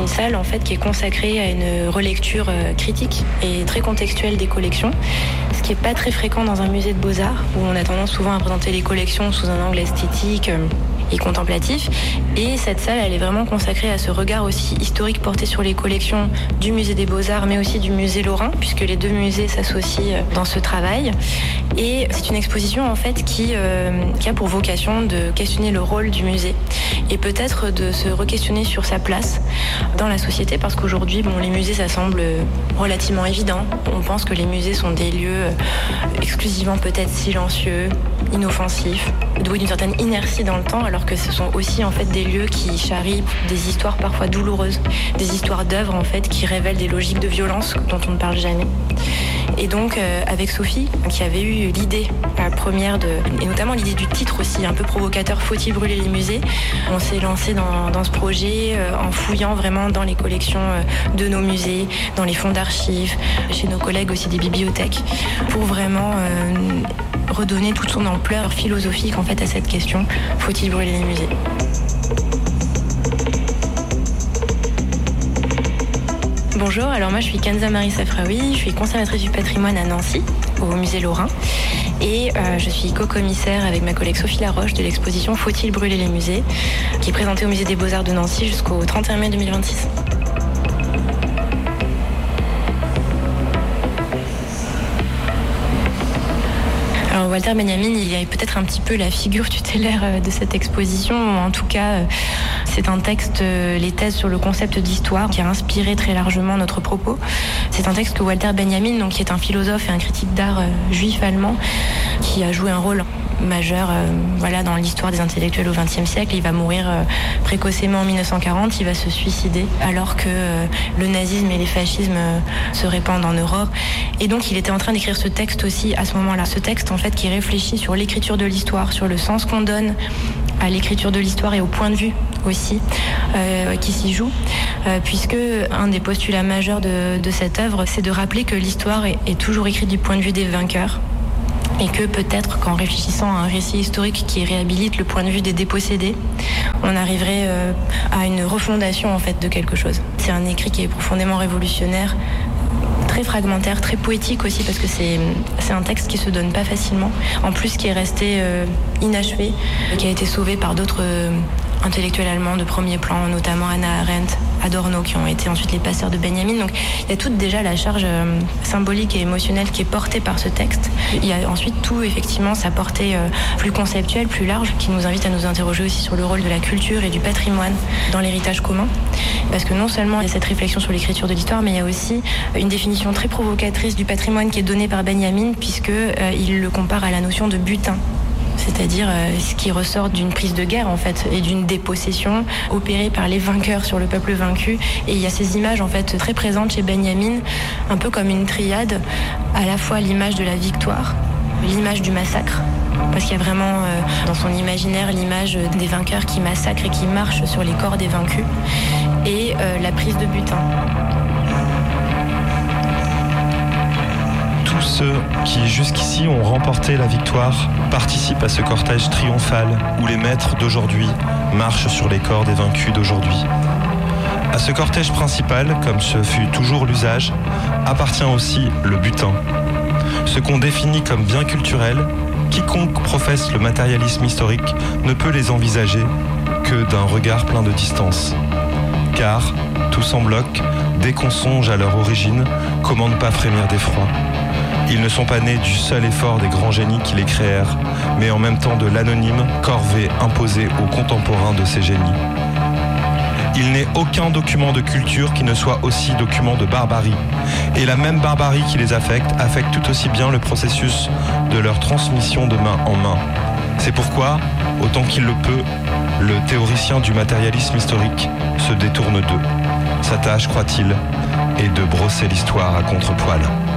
une salle en fait qui est consacrée à une relecture critique et très contextuelle des collections, ce qui n'est pas très fréquent dans un musée de beaux-arts où on a tendance souvent à présenter les collections sous un angle esthétique et contemplatif. Et cette salle, elle est vraiment consacrée à ce regard aussi historique porté sur les collections du musée des Beaux-Arts, mais aussi du musée Lorrain, puisque les deux musées s'associent dans ce travail. Et c'est une exposition en fait qui a pour vocation de questionner le rôle du musée et peut-être de se re-questionner sur sa place dans la société, parce qu'aujourd'hui, les musées, ça semble relativement évident. On pense que les musées sont des lieux exclusivement peut-être silencieux, inoffensifs, doués d'une certaine inertie dans le temps, alors que ce sont aussi en fait des lieux qui charrient des histoires parfois douloureuses, des histoires d'œuvres en fait qui révèlent des logiques de violence dont on ne parle jamais. Et donc avec Sophie, qui avait eu l'idée première et notamment l'idée du titre aussi un peu provocateur, faut-il brûler les musées, on s'est lancé dans ce projet en fouillant vraiment dans les collections de nos musées, dans les fonds d'archives, chez nos collègues aussi des bibliothèques, pour vraiment redonner toute son ampleur philosophique en fait à cette question, faut-il brûler les musées? Bonjour, alors moi je suis Kenza Marie Safraoui, je suis conservatrice du patrimoine à Nancy, au musée Lorrain, et je suis co-commissaire avec ma collègue Sophie Laroche de l'exposition Faut-il brûler les musées, qui est présentée au musée des Beaux-Arts de Nancy jusqu'au 31 mai 2026. Alors Walter Benjamin, il est peut-être un petit peu la figure tutélaire de cette exposition. En tout cas, c'est un texte, les thèses sur le concept d'histoire, qui a inspiré très largement notre propos. C'est un texte que Walter Benjamin, donc, qui est un philosophe et un critique d'art juif allemand, qui a joué un rôle majeur dans l'histoire des intellectuels au XXe siècle. Il va mourir précocement en 1940, il va se suicider alors que le nazisme et les fascismes se répandent en Europe. Et donc il était en train d'écrire ce texte aussi à ce moment-là. Ce texte en fait qui réfléchit sur l'écriture de l'histoire, sur le sens qu'on donne à l'écriture de l'histoire et au point de vue aussi qui s'y joue, puisque un des postulats majeurs de cette œuvre, c'est de rappeler que l'histoire est toujours écrite du point de vue des vainqueurs. Et que peut-être qu'en réfléchissant à un récit historique qui réhabilite le point de vue des dépossédés, on arriverait à une refondation en fait de quelque chose. C'est un écrit qui est profondément révolutionnaire, très fragmentaire, très poétique aussi, parce que c'est un texte qui se donne pas facilement. En plus, qui est resté inachevé, qui a été sauvé par d'autres intellectuels allemands de premier plan, notamment Hannah Arendt, Adorno, qui ont été ensuite les passeurs de Benjamin. Donc il y a toute déjà la charge symbolique et émotionnelle qui est portée par ce texte. Il y a ensuite tout, effectivement, sa portée plus conceptuelle, plus large, qui nous invite à nous interroger aussi sur le rôle de la culture et du patrimoine dans l'héritage commun. Parce que non seulement il y a cette réflexion sur l'écriture de l'histoire, mais il y a aussi une définition très provocatrice du patrimoine qui est donnée par Benjamin, puisqu'il le compare à la notion de butin. C'est-à-dire ce qui ressort d'une prise de guerre en fait et d'une dépossession opérée par les vainqueurs sur le peuple vaincu. Et il y a ces images en fait très présentes chez Benjamin, un peu comme une triade, à la fois l'image de la victoire, l'image du massacre, parce qu'il y a vraiment dans son imaginaire l'image des vainqueurs qui massacrent et qui marchent sur les corps des vaincus, et la prise de butin. Tous ceux qui jusqu'ici ont remporté la victoire participent à ce cortège triomphal où les maîtres d'aujourd'hui marchent sur les corps des vaincus d'aujourd'hui. À ce cortège principal, comme ce fut toujours l'usage, appartient aussi le butin. Ce qu'on définit comme bien culturel, quiconque professe le matérialisme historique ne peut les envisager que d'un regard plein de distance. Car, tous en bloc, dès qu'on songe à leur origine, comment ne pas frémir d'effroi ? Ils ne sont pas nés du seul effort des grands génies qui les créèrent, mais en même temps de l'anonyme corvée imposée aux contemporains de ces génies. Il n'est aucun document de culture qui ne soit aussi document de barbarie. Et la même barbarie qui les affecte tout aussi bien le processus de leur transmission de main en main. C'est pourquoi, autant qu'il le peut, le théoricien du matérialisme historique se détourne d'eux. Sa tâche, croit-il, est de brosser l'histoire à contre-poil.